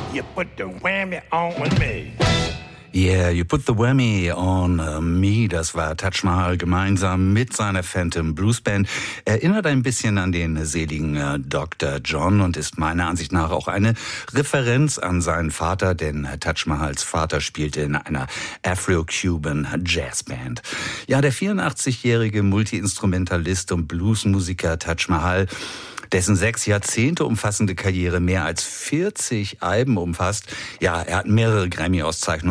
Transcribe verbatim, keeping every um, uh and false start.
You put the whammy on me. Yeah, you put the whammy on uh, me. Das war Taj Mahal gemeinsam mit seiner Phantom Blues Band. Erinnert ein bisschen an den seligen äh, Doktor John und ist meiner Ansicht nach auch eine Referenz an seinen Vater, denn äh, Taj Mahals Vater spielte in einer Afro-Cuban Jazzband. Ja, der vierundachtzigjährige Multi-Instrumentalist und Bluesmusiker Taj Mahal, dessen sechs Jahrzehnte umfassende Karriere mehr als vierzig Alben umfasst. Ja, er hat mehrere Grammy-Auszeichnungen